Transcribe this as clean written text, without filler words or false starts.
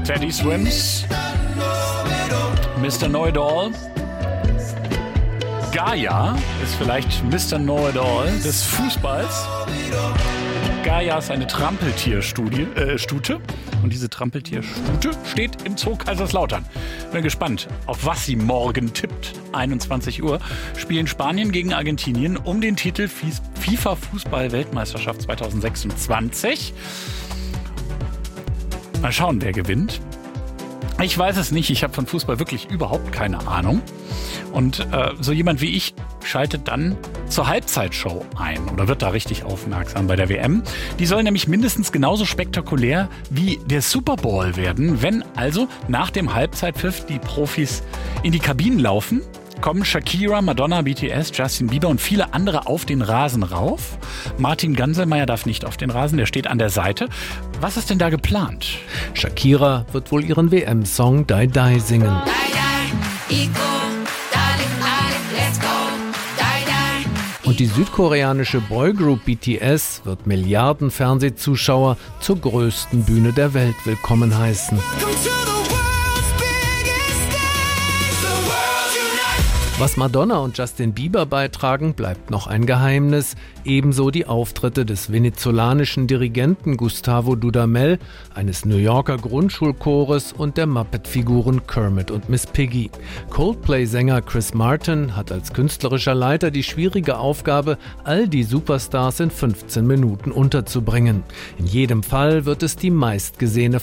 Teddy Swims, Mr. Know-It-All. Gaia ist vielleicht Mr. Know-It-All des Fußballs. Gaia ist eine Trampeltierstute. Und diese Trampeltierstute steht im Zoo Kaiserslautern. Bin gespannt, auf was sie morgen tippt. 21 Uhr spielen Spanien gegen Argentinien um den Titel FIFA-Fußball-Weltmeisterschaft 2026. Mal schauen, wer gewinnt. Ich weiß es nicht. Ich habe von Fußball wirklich überhaupt keine Ahnung. Und so jemand wie ich schaltet dann zur Halbzeitshow ein oder wird da richtig aufmerksam bei der WM. Die soll nämlich mindestens genauso spektakulär wie der Super Bowl werden. Wenn also nach dem Halbzeitpfiff die Profis in die Kabinen laufen, kommen Shakira, Madonna, BTS, Justin Bieber und viele andere auf den Rasen rauf. Martin Ganselmeier darf nicht auf den Rasen, der steht an der Seite. Was ist denn da geplant? Shakira wird wohl ihren WM-Song Die Die singen. Und die südkoreanische Boygroup BTS wird Milliarden Fernsehzuschauer zur größten Bühne der Welt willkommen heißen. Was Madonna und Justin Bieber beitragen, bleibt noch ein Geheimnis. Ebenso die Auftritte des venezolanischen Dirigenten Gustavo Dudamel, eines New Yorker Grundschulchores und der Muppet-Figuren Kermit und Miss Piggy. Coldplay-Sänger Chris Martin hat als künstlerischer Leiter die schwierige Aufgabe, all die Superstars in 15 Minuten unterzubringen. In jedem Fall wird es die meistgesehene